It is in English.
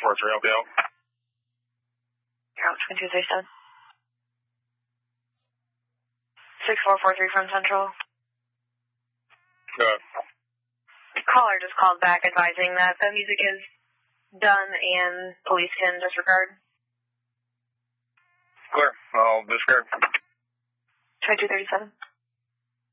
643, help you out. Route 2237. 6443 from Central. Good. Caller just called back advising that the music is done and police can disregard. Clear. I'll disregard. 2237.